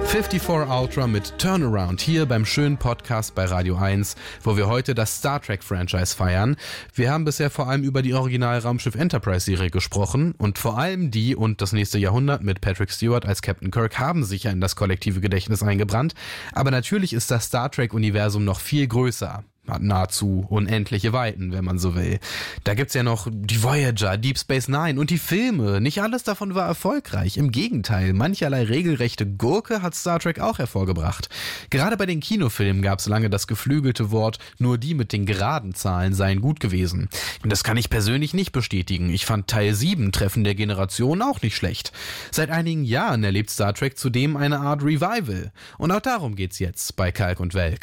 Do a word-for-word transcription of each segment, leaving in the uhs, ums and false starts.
vierundfünfzig Ultra mit Turnaround hier beim schönen Podcast bei Radio eins, wo wir heute das Star Trek-Franchise feiern. Wir haben bisher vor allem über die Original-Raumschiff Enterprise-Serie gesprochen und vor allem die und das nächste Jahrhundert mit Patrick Stewart als Captain Kirk haben sich ja in das kollektive Gedächtnis eingebrannt. Aber natürlich ist das Star Trek-Universum noch viel größer. Hat nahezu unendliche Weiten, wenn man so will. Da gibt's ja noch die Voyager, Deep Space Nine und die Filme. Nicht alles davon war erfolgreich. Im Gegenteil, mancherlei regelrechte Gurke hat Star Trek auch hervorgebracht. Gerade bei den Kinofilmen gab's lange das geflügelte Wort, nur die mit den geraden Zahlen seien gut gewesen. Und das kann ich persönlich nicht bestätigen. Ich fand Teil sieben, Treffen der Generation, auch nicht schlecht. Seit einigen Jahren erlebt Star Trek zudem eine Art Revival. Und auch darum geht's jetzt bei Kalk und Welk.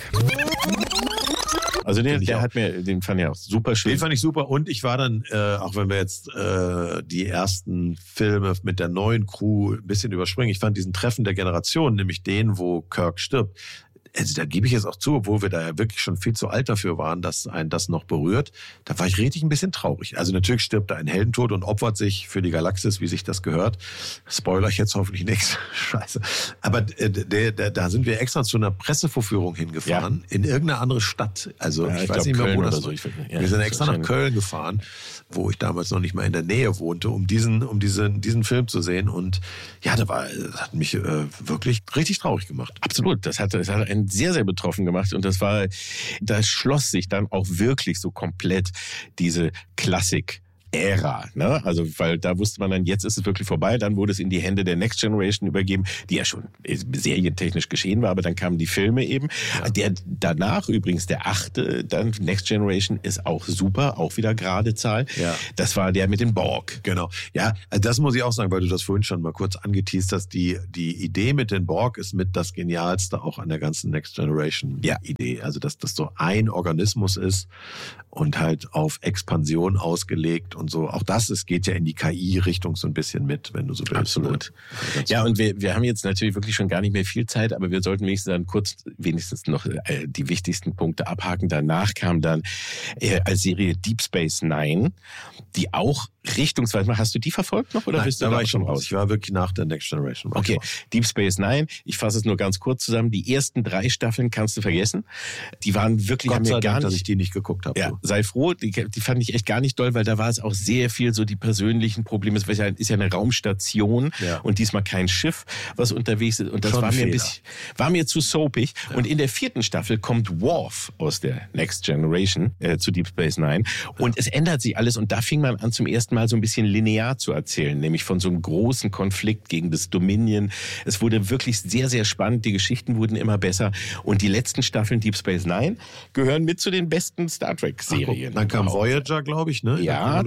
Also den, der hat mir, den fand ich auch super schön. Den fand ich super und ich war dann, äh, auch wenn wir jetzt äh, die ersten Filme mit der neuen Crew ein bisschen überspringen, ich fand diesen Treffen der Generation, nämlich den, wo Kirk stirbt, also da gebe ich jetzt auch zu, obwohl wir da ja wirklich schon viel zu alt dafür waren, dass einen das noch berührt, da war ich richtig ein bisschen traurig. Also natürlich stirbt da ein Heldentod und opfert sich für die Galaxis, wie sich das gehört. Spoiler ich jetzt hoffentlich nichts. Scheiße. Aber äh, der, der, da sind wir extra zu einer Pressevorführung hingefahren, ja. in irgendeine andere Stadt. Also ja, ich, ich weiß nicht mehr, wo das so. Ja, wir sind extra nach Köln gefahren, wo ich damals noch nicht mal in der Nähe wohnte, um diesen, um diesen, diesen Film zu sehen. Und ja, da war, das hat mich äh, wirklich richtig traurig gemacht. Absolut. Das hat, das hat einen sehr, sehr betroffen gemacht. Und das war, da schloss sich dann auch wirklich so komplett diese Klassik Ära, ne? Also, weil da wusste man dann, jetzt ist es wirklich vorbei. Dann wurde es in die Hände der Next Generation übergeben, die ja schon serientechnisch geschehen war, aber dann kamen die Filme eben. Ja. Der danach übrigens, der achte, dann Next Generation ist auch super, auch wieder gerade Zahl. Ja. Das war der mit dem Borg. Genau. Ja, also das muss ich auch sagen, weil du das vorhin schon mal kurz angeteast hast. Die, die Idee mit den Borg ist mit das Genialste auch an der ganzen Next Generation ja. Idee. Also, dass das so ein Organismus ist und halt auf Expansion ausgelegt und so. Auch das, es geht ja in die K I-Richtung so ein bisschen mit, wenn du so willst. Absolut. Ne? Ja, und wir, wir haben jetzt natürlich wirklich schon gar nicht mehr viel Zeit, aber wir sollten wenigstens dann kurz wenigstens noch äh, die wichtigsten Punkte abhaken. Danach kam dann äh, als Serie Deep Space Nine, die auch richtungsweise, hast du die verfolgt noch oder Nein, bist du da da war ich schon raus? raus? Ich war wirklich nach der Next Generation. Okay, Deep Space Nine, ich fasse es nur ganz kurz zusammen. Die ersten drei Staffeln kannst du vergessen. Die waren wirklich, Gott haben mir sei gar Dank, nicht, dass ich die nicht geguckt habe. Ja, so. sei froh, die, die fand ich echt gar nicht doll, weil da war es auch sehr viel so die persönlichen Probleme. Es ist ja, ist ja eine Raumstation ja. und diesmal kein Schiff, was unterwegs ist. Und das Schon war mir Fehler. ein bisschen, war mir zu soapig. Ja. Und in der vierten Staffel kommt Worf aus der Next Generation äh, zu Deep Space Nine. Und ja. es ändert sich alles. Und da fing man an, zum ersten Mal so ein bisschen linear zu erzählen, nämlich von so einem großen Konflikt gegen das Dominion. Es wurde wirklich sehr, sehr spannend. Die Geschichten wurden immer besser. Und die letzten Staffeln Deep Space Nine gehören mit zu den besten Star Trek-Serien. Dann kam Voyager, glaube ich, ne? Ja,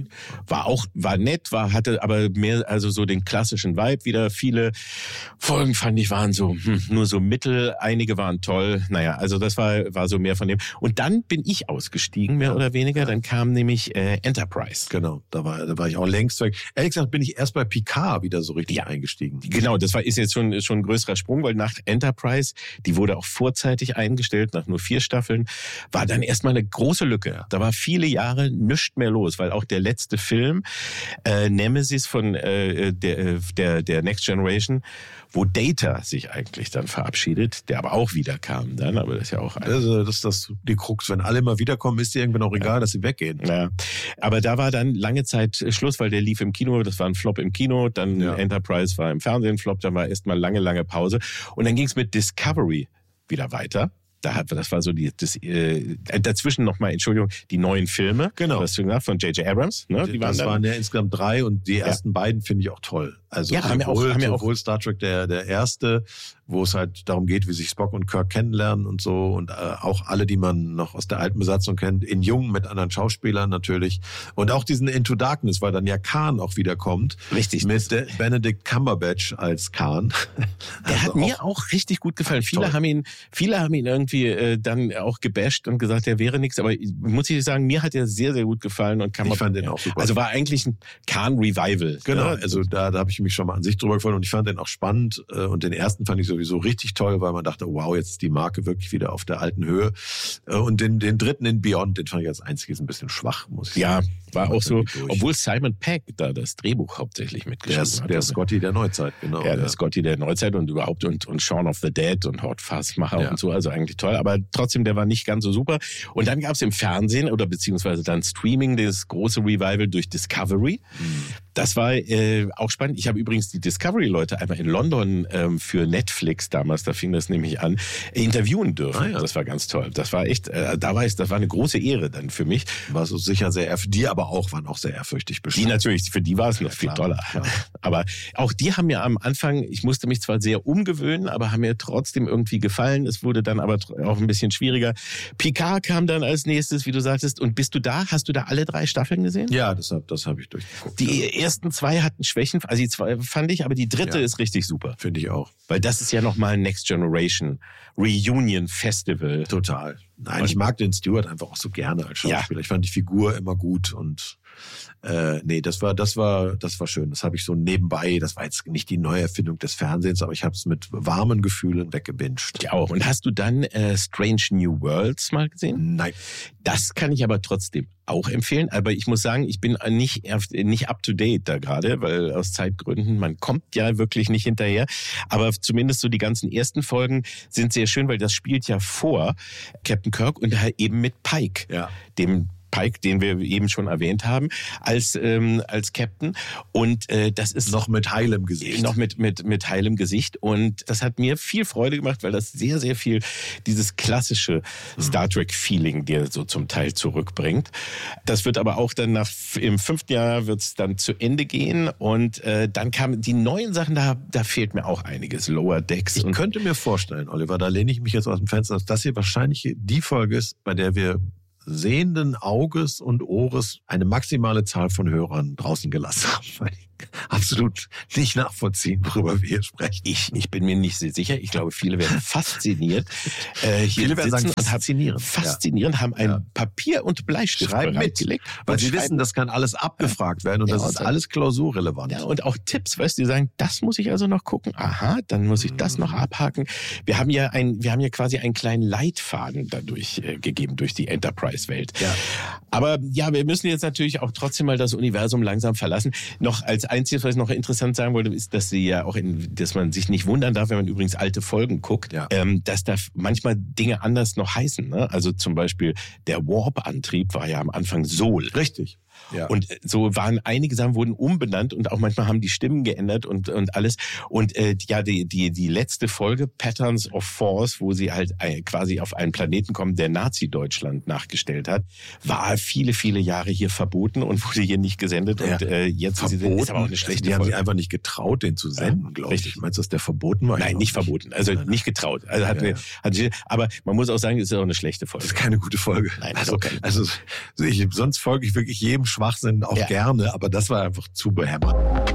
war auch, war nett, war, hatte aber mehr, also so den klassischen Vibe wieder. Viele Folgen fand ich waren so, hm, nur so mittel, einige waren toll. Naja, also das war, war so mehr von dem. Und dann bin ich ausgestiegen, mehr ja. oder weniger. Dann kam nämlich äh, Enterprise. Genau, da war, da war ich auch längst weg. Ehrlich gesagt bin ich erst bei Picard wieder so richtig ja. eingestiegen. Genau, das war, ist jetzt schon, schon ein größerer Sprung, weil nach Enterprise, die wurde auch vorzeitig eingestellt, nach nur vier Staffeln, war dann erstmal eine große Lücke. Da war viele Jahre nichts mehr los, weil auch der letzte Film, äh, Nemesis von äh, der, der, der Next Generation, wo Data sich eigentlich dann verabschiedet, der aber auch wieder kam dann, aber das ist ja auch... Also das ist das, die Krux, wenn alle mal wiederkommen, ist dir irgendwann auch egal, ja. dass sie weggehen. Ja. Aber da war dann lange Zeit Schluss, weil der lief im Kino, das war ein Flop im Kino, dann ja. Enterprise war im Fernsehen Flop, dann war erstmal lange, lange Pause und dann ging es mit Discovery wieder weiter. Da hat, das war so die, das, äh, dazwischen nochmal, Entschuldigung, die neuen Filme. Genau. Was du gesagt, von J J Abrams. Ne? Die das waren, waren ja insgesamt drei und die ersten ja. beiden finde ich auch toll. Also ja, haben sowohl, wir auch, haben wir sowohl auch. Star Trek der, der erste, wo es halt darum geht, wie sich Spock und Kirk kennenlernen und so und äh, auch alle, die man noch aus der alten Besatzung kennt, in jung mit anderen Schauspielern natürlich und auch diesen Into Darkness, weil dann ja Khan auch wieder kommt. Richtig. Mit De- Benedict Cumberbatch als Khan. Der also hat mir auch, auch richtig gut gefallen. Viele toll. haben ihn, viele haben ihn irgendwie irgendwie äh, dann auch gebasht und gesagt, der wäre nichts. Aber muss ich sagen, mir hat er sehr, sehr gut gefallen. Und kam ich auf, fand den auch super. Also war eigentlich ein Khan-Revival. Genau, ne? also da, da habe ich mich schon mal an sich drüber gefreut und ich fand den auch spannend. Und den ersten fand ich sowieso richtig toll, weil man dachte, wow, jetzt ist die Marke wirklich wieder auf der alten Höhe. Und den, den dritten in Beyond, den fand ich als einziges ein bisschen schwach, muss ich ja, sagen. Ja, war auch so, obwohl Simon Pegg da das Drehbuch hauptsächlich mitgeschrieben der, hat. Der Scotty der Neuzeit, genau. Ja, der ja. Scotty der Neuzeit und überhaupt und, und Shaun of the Dead und Hot Fuzz-Macher ja. und so, also eigentlich toll, aber trotzdem, der war nicht ganz so super. Und dann gab es im Fernsehen oder beziehungsweise dann Streaming das große Revival durch Discovery. Mhm. Das war äh, auch spannend. Ich habe übrigens die Discovery-Leute einmal in London ähm, für Netflix damals, da fing das nämlich an, äh, interviewen dürfen. Ah, ja. Das war ganz toll. Das war echt, äh, da war ich, das war eine große Ehre dann für mich. War so sicher sehr, die aber auch waren auch sehr ehrfürchtig bestimmt. Die natürlich, für die war es noch ja, viel klar, toller. Klar. Aber auch die haben mir am Anfang, ich musste mich zwar sehr umgewöhnen, aber haben mir trotzdem irgendwie gefallen. Es wurde dann aber auch ein bisschen schwieriger. Picard kam dann als nächstes, wie du sagtest. Und bist du da? Hast du da alle drei Staffeln gesehen? Ja, das habe das hab ich durchgeguckt. Die ja. ersten zwei hatten Schwächen, also die zwei fand ich, aber die dritte ja. ist richtig super. Finde ich auch. Weil das ist ja nochmal ein Next Generation Reunion Festival. Total. Nein, und ich mag den Stewart einfach auch so gerne als Schauspieler. Ja. Ich fand die Figur immer gut und äh, nee, das war, das war, das war schön. Das habe ich so nebenbei. Das war jetzt nicht die Neuerfindung des Fernsehens, aber ich habe es mit warmen Gefühlen weggebinged. Ich auch. Und hast du dann äh, Strange New Worlds mal gesehen? Nein. Das kann ich aber trotzdem auch empfehlen. Aber ich muss sagen, ich bin nicht nicht up to date da gerade, weil aus Zeitgründen man kommt ja wirklich nicht hinterher. Aber zumindest so die ganzen ersten Folgen sind sehr schön, weil das spielt ja vor Captain Kirk und halt eben mit Pike, ja. dem Pike, den wir eben schon erwähnt haben, als ähm, als Captain. Und äh, das ist noch mit heilem Gesicht. Noch mit mit mit heilem Gesicht. Und das hat mir viel Freude gemacht, weil das sehr sehr viel dieses klassische mhm. Star Trek Feeling dir so zum Teil zurückbringt. Das wird aber auch dann nach im fünften Jahr wird es dann zu Ende gehen und äh, dann kamen die neuen Sachen. Da da fehlt mir auch einiges. Lower Decks. Ich und könnte mir vorstellen, Oliver, da lehne ich mich jetzt aus dem Fenster, dass das hier wahrscheinlich die Folge ist, bei der wir sehenden Auges und Ohres eine maximale Zahl von Hörern draußen gelassen haben, weil ich absolut nicht nachvollziehen, worüber wir hier sprechen. Ich, ich bin mir nicht sehr sicher. Ich glaube, viele werden fasziniert. Äh, hier viele werden sagen, faszinierend. Faszinierend, ja. haben ein ja. Papier und Bleistift mitgelegt. Weil sie wissen, das kann alles abgefragt werden und ja, das und ist dann, alles klausurrelevant. Ja, und auch Tipps, weißt du, die sagen, das muss ich also noch gucken. Aha, dann muss ich das noch abhaken. Wir haben ja ein, wir haben ja quasi einen kleinen Leitfaden dadurch äh, gegeben durch die Enterprise-Welt. Ja. Aber ja, wir müssen jetzt natürlich auch trotzdem mal das Universum langsam verlassen. Noch als Einziges, was ich noch interessant sagen wollte, ist, dass sie ja auch in, dass man sich nicht wundern darf, wenn man übrigens alte Folgen guckt, ja. ähm, dass da manchmal Dinge anders noch heißen. Ne? Also zum Beispiel der Warp-Antrieb war ja am Anfang Sol. Richtig. Ja. Und so waren einige Sachen wurden umbenannt und auch manchmal haben die Stimmen geändert und und alles. Und äh, ja, die die die letzte Folge Patterns of Force, wo sie halt äh, quasi auf einen Planeten kommen, der Nazi-Deutschland nachgestellt hat, war viele viele Jahre hier verboten und wurde hier nicht gesendet. Ja. Und äh, jetzt verboten, ist aber auch eine schlechte die haben Folge. sich einfach nicht getraut, den zu senden, ja, glaube ich. Richtig. Meinst du, dass der verboten war? Nein, nicht verboten. Also nein, nein. nicht getraut. Also hatten ja, wir, hatten, aber man muss auch sagen, es ist auch eine schlechte Folge. Das ist keine gute Folge. Nein, also, okay. also ich, sonst folge ich wirklich jedem Schwachsinn auch ja. gerne, aber das war einfach zu behämmert.